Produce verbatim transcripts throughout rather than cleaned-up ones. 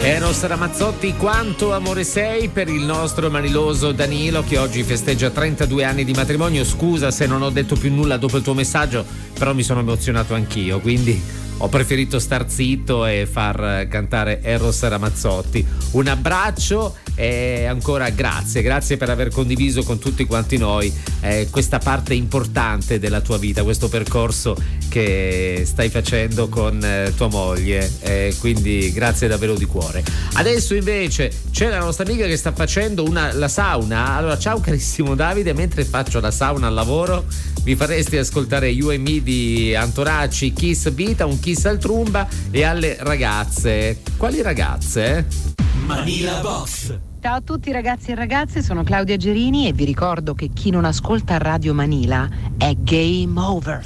Eros Ramazzotti, Quanto amore sei, per il nostro maniloso Danilo che oggi festeggia trentadue anni di matrimonio. Scusa se non ho detto più nulla dopo il tuo messaggio, però mi sono emozionato anch'io, quindi ho preferito star zitto e far cantare Eros Ramazzotti. Un abbraccio e ancora grazie, grazie per aver condiviso con tutti quanti noi eh, questa parte importante della tua vita, questo percorso che stai facendo con eh, tua moglie, eh, quindi grazie davvero di cuore. Adesso invece c'è la nostra amica che sta facendo una, la sauna. Allora, ciao carissimo Davide, mentre faccio la sauna al lavoro vi faresti ascoltare You and Me di Antonacci, Kiss Vita, un kiss al Trumba e alle ragazze. Quali ragazze? Manila Box. Ciao a tutti ragazzi e ragazze, sono Claudia Gerini e vi ricordo che chi non ascolta Radio Manila è game over.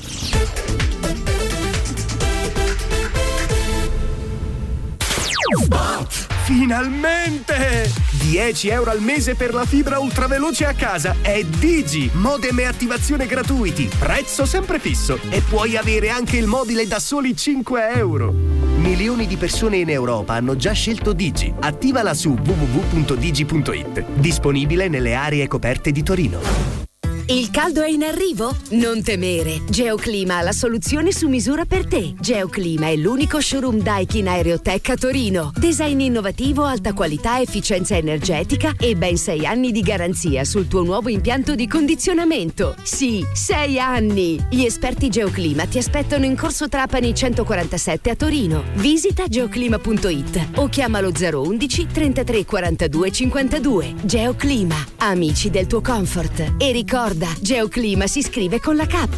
Spot! Finalmente! dieci euro al mese per la fibra ultraveloce a casa. È Digi, modem e attivazione gratuiti, prezzo sempre fisso e puoi avere anche il mobile da soli cinque euro. Milioni di persone in Europa hanno già scelto Digi. Attivala su w w w punto digi punto i t. Disponibile nelle aree coperte di Torino. Il caldo è in arrivo? Non temere. Geoclima ha la soluzione su misura per te. Geoclima è l'unico showroom Daikin Aerotech a Torino. Design innovativo, alta qualità, efficienza energetica e ben sei anni di garanzia sul tuo nuovo impianto di condizionamento. Sì, sei anni! Gli esperti Geoclima ti aspettano in Corso Trapani centoquarantasette a Torino. Visita geoclima punto i t o chiamalo zero undici trentatré quarantadue cinquantadue. Geoclima, amici del tuo comfort. E ricorda, Geoclima si scrive con la K.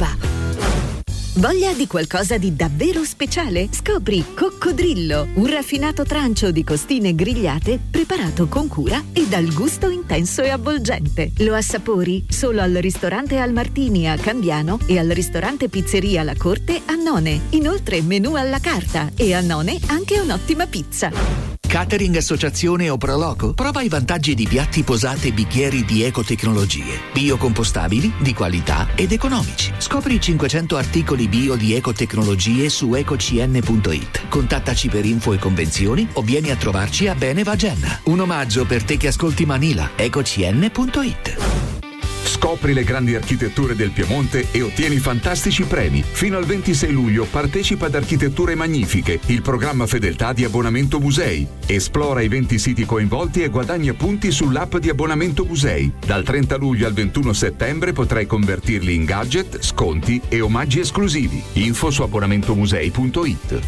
Voglia di qualcosa di davvero speciale? Scopri Coccodrillo, un raffinato trancio di costine grigliate preparato con cura e dal gusto intenso e avvolgente. Lo assapori solo al ristorante Al Martini a Cambiano e al ristorante Pizzeria La Corte a None. Inoltre menù alla carta e a None anche un'ottima pizza. Catering, associazione o proloco? Prova i vantaggi di piatti, posate e bicchieri di ecotecnologie, biocompostabili, di qualità ed economici. Scopri i cinquecento articoli bio di ecotecnologie su ecocn punto i t. Contattaci per info e convenzioni o vieni a trovarci a Bene Vagenna. Un omaggio per te che ascolti Manila. ecocn punto i t. Scopri le grandi architetture del Piemonte e ottieni fantastici premi. Fino al ventisei luglio partecipa ad Architetture Magnifiche, il programma fedeltà di Abbonamento Musei. Esplora i venti siti coinvolti e guadagna punti sull'app di Abbonamento Musei. Dal trenta luglio al ventuno settembre potrai convertirli in gadget, sconti e omaggi esclusivi. Info su abbonamentomusei punto i t.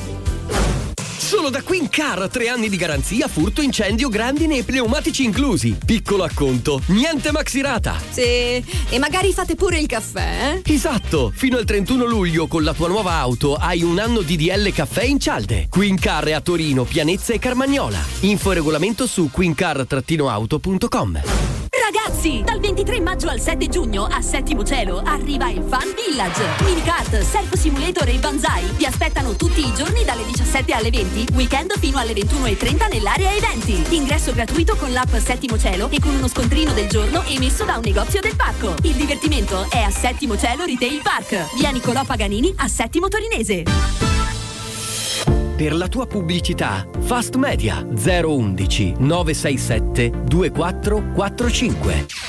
Solo da Queen Car, tre anni di garanzia, furto, incendio, grandine e pneumatici inclusi. Piccolo acconto, niente maxirata. Sì, e magari fate pure il caffè, eh? Esatto, fino al trentuno luglio con la tua nuova auto hai un anno di D L caffè in cialde. Queen Car è a Torino, Pianezza e Carmagnola. Info e regolamento su queen car auto punto com. Ragazzi, dal ventitré maggio al sette giugno a Settimo Cielo arriva il Fun Village. Minicart, Surf Simulator e Banzai vi aspettano tutti i giorni dalle diciassette alle venti, weekend fino alle ventuno e trenta nell'area eventi. Ingresso gratuito con l'app Settimo Cielo e con uno scontrino del giorno emesso da un negozio del parco. Il divertimento è a Settimo Cielo Retail Park, via Nicolò Paganini a Settimo Torinese. Per la tua pubblicità, Fast Media zero undici nove sei sette due quattro quattro cinque.